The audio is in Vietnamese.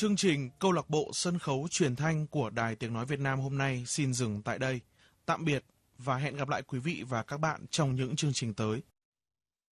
Chương trình Câu lạc bộ sân khấu truyền thanh của Đài Tiếng Nói Việt Nam hôm nay xin dừng tại đây. Tạm biệt và hẹn gặp lại quý vị và các bạn trong những chương trình tới.